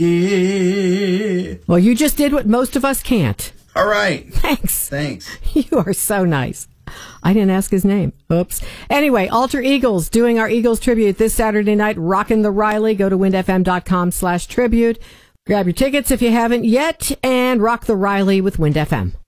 Yeah. Well, you just did what most of us can't. All right. Thanks. You are so nice. I didn't ask his name. Oops. Anyway, Alter Eagles doing our Eagles tribute this Saturday night, rocking the Riley. Go to windfm.com/tribute. Grab your tickets if you haven't yet, and rock the Riley with Wind FM.